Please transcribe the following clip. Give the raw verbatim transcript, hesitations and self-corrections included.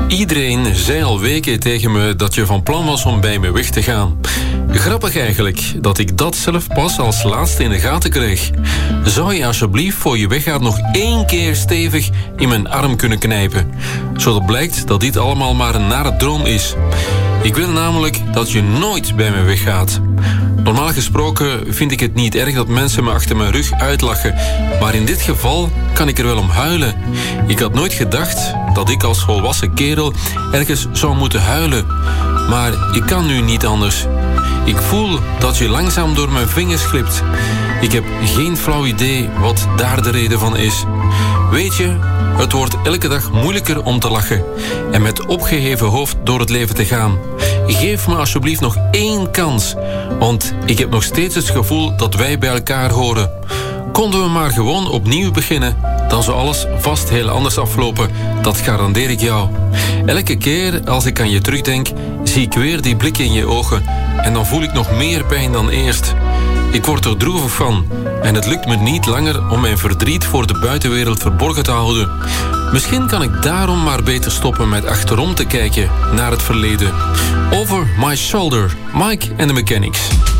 Iedereen zei al weken tegen me dat je van plan was om bij me weg te gaan. Grappig eigenlijk, dat ik dat zelf pas als laatste in de gaten kreeg. Zou je alsjeblieft voor je weggaat nog één keer stevig in mijn arm kunnen knijpen? Zodat blijkt dat dit allemaal maar een nare droom is. Ik wil namelijk dat je nooit bij me weggaat. Normaal gesproken vind ik het niet erg dat mensen me achter mijn rug uitlachen. Maar in dit geval kan ik er wel om huilen. Ik had nooit gedacht dat ik als volwassen kerel ergens zou moeten huilen. Maar ik kan nu niet anders. Ik voel dat je langzaam door mijn vingers glipt. Ik heb geen flauw idee wat daar de reden van is. Weet je, het wordt elke dag moeilijker om te lachen en met opgeheven hoofd door het leven te gaan. Geef me alsjeblieft nog één kans, want ik heb nog steeds het gevoel dat wij bij elkaar horen. Konden we maar gewoon opnieuw beginnen, dan zou alles vast heel anders aflopen. Dat garandeer ik jou. Elke keer als ik aan je terugdenk, zie ik weer die blik in je ogen en dan voel ik nog meer pijn dan eerst. Ik word er droevig van en het lukt me niet langer om mijn verdriet voor de buitenwereld verborgen te houden. Misschien kan ik daarom maar beter stoppen met achterom te kijken naar het verleden. Over My Shoulder, Mike and the Mechanics.